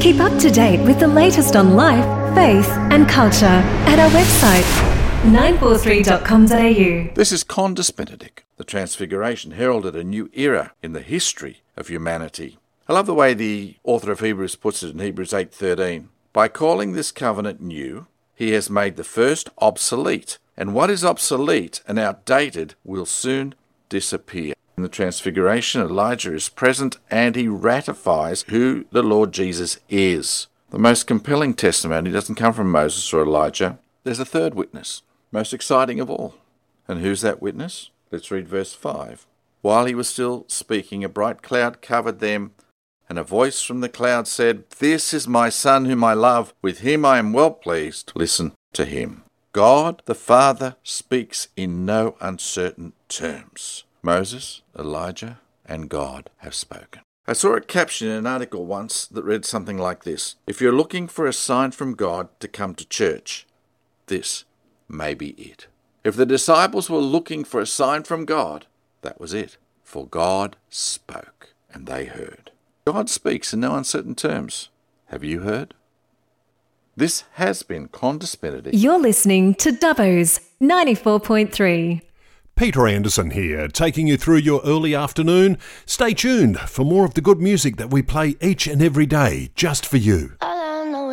Keep up to date with the latest on life, faith and culture at our website 943.com.au. This is Condus Benedict. The Transfiguration heralded a new era in the history of humanity. I love the way the author of Hebrews puts it in Hebrews 8:13. By calling this covenant new, he has made the first obsolete. And what is obsolete and outdated will soon disappear. In the Transfiguration, Elijah is present and he ratifies who the Lord Jesus is. The most compelling testimony doesn't come from Moses or Elijah. There's a third witness, most exciting of all. And who's that witness? Let's read verse 5. While he was still speaking, a bright cloud covered them, and a voice from the cloud said, "This is my Son whom I love, with him I am well pleased. Listen to him." God the Father speaks in no uncertain terms. Moses, Elijah, and God have spoken. I saw it captioned in an article once that read something like this: if you're looking for a sign from God to come to church, this may be it. If the disciples were looking for a sign from God, that was it. For God spoke, and they heard. God speaks in no uncertain terms. Have you heard? This has been Condus Benedict. You're listening to Dubbo's 94.3. Peter Anderson here, taking you through your early afternoon. Stay tuned for more of the good music that we play each and every day, just for you.